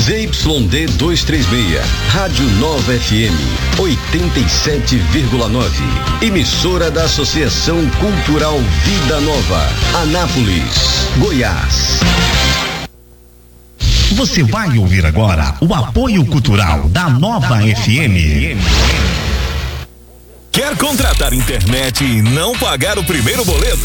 ZYD 236, Rádio Nova FM, 87,9. Emissora da Associação Cultural Vida Nova, Anápolis, Goiás. Você vai ouvir agora o apoio cultural da Nova FM. Quer contratar internet e não pagar o primeiro boleto?